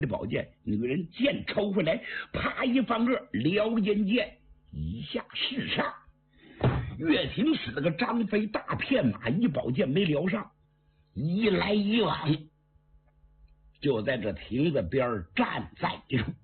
的宝剑，女人剑抽回来，啪一翻个撩阴剑，以下是上。岳霆使了个张飞大片马，一宝剑没撩上，一来一往，就在这亭子边站在一处。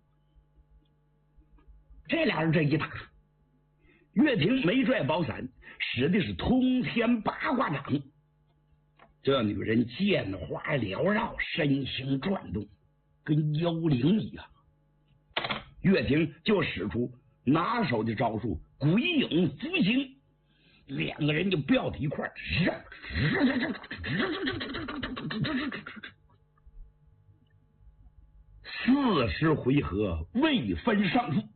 这俩人这一打，岳霆没拽宝伞，使的是通天八卦掌。这女人剑花缭绕，身形转动，跟幽灵一样。岳霆就使出拿手的招数鬼影伏形，两个人就飙到一块儿，40回合未分胜负。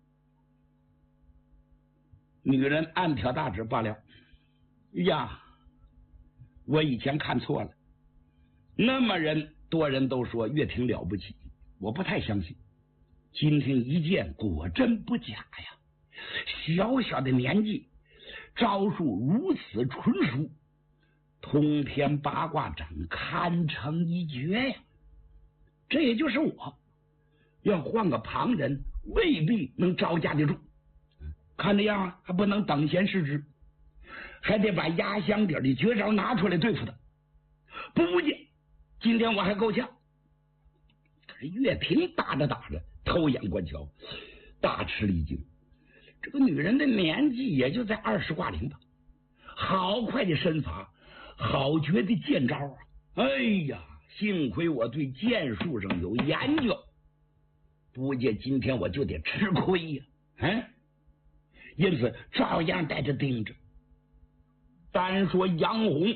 女人暗挑大指罢了，呀，我以前看错了，那么多人都说岳霆了不起，我不太相信。今天一见，果真不假呀！小小的年纪，招数如此纯熟，通天八卦掌堪称一绝呀！这也就是我，要换个旁人，未必能招架得住。看这样还不能等闲视之，还得把压箱底的绝招拿出来对付他。不介，今天我还够呛。可是岳霆打着打着，偷眼观瞧，大吃了一惊。这个女人的年纪也就在20挂零吧，好快的身法，好绝的剑招啊！哎呀，幸亏我对剑术上有研究，不介今天我就得吃亏呀！因此照样带着盯着。单说杨红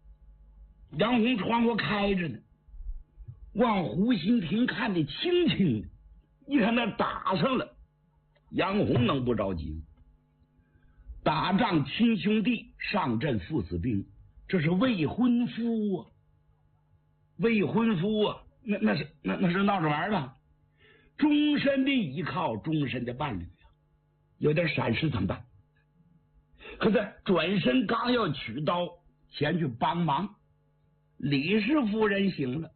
窗户开着呢，往湖心亭看得清清的，一看那打上了，杨红能不着急吗？打仗亲兄弟，上阵父子兵，这是未婚夫啊！未婚夫啊，那是闹着玩的，终身的依靠，终身的伴侣啊，有点闪失怎么办？可是转身刚要取刀前去帮忙，李氏夫人醒了，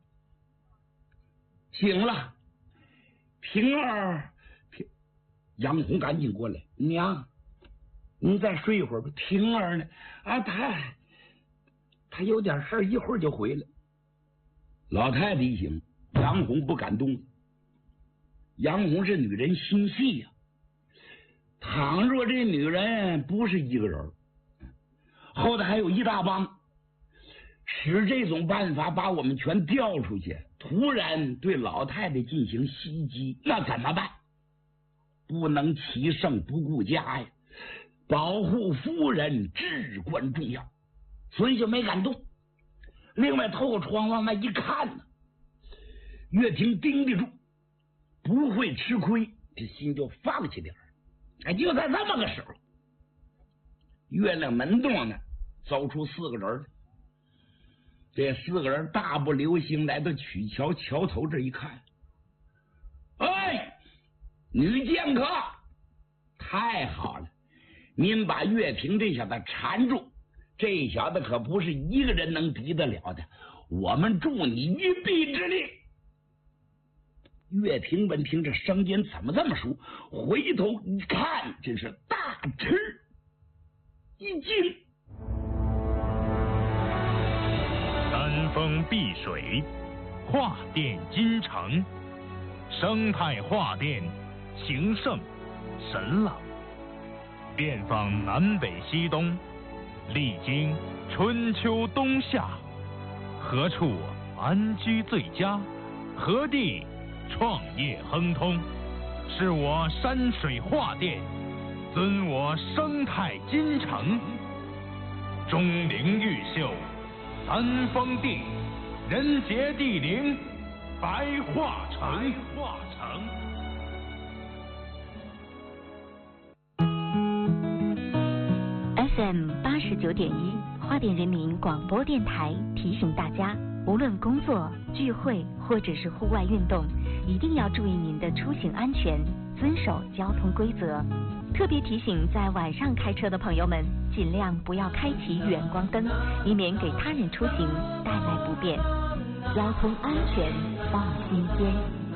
平儿，杨红赶紧过来，娘，您再睡一会儿吧。平儿呢？啊，他有点事儿，一会儿就回来。老太太一醒，杨红不敢动。杨红是女人心细呀，倘若这女人不是一个人，后头还有一大帮，使这种办法把我们全调出去，突然对老太太进行袭击，那怎么办？不能其胜不顾家呀！保护夫人至关重要，所以就没敢动。另外透过窗往外一看呢，岳霆盯得住，不会吃亏，这心就放弃点儿。就在这么个时候，月亮门洞呢走出4个人，这4个人大步流星来到曲桥桥头这一看，哎，女剑客，太好了，您把岳霆这小子缠住，这小子可不是一个人能敌得了的，我们助你一臂之力。岳霆闻听这声音怎么这么熟，回头一看，真是大吃一惊。 山峰碧水，画殿金城，生态画殿，情圣神朗，遍访南北西东，历经春秋冬夏，何处安居最佳？何地创业亨通？是我山水画殿，尊我生态金城，钟灵毓秀，三峰地，人杰地灵，白化城。 FM 89.1花莲人民广播电台提醒大家，无论工作、聚会或者是户外运动，一定要注意您的出行安全，遵守交通规则。特别提醒在晚上开车的朋友们，尽量不要开启远光灯，以免给他人出行带来不便。交通安全放心间。